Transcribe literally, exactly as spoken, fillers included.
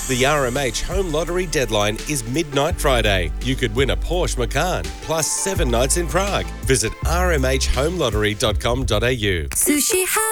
The R M H Home Lottery deadline is midnight Friday. You could win a Porsche Macan, plus seven nights in Prague. Visit r m h home lottery dot com dot a u. Sushi Hut.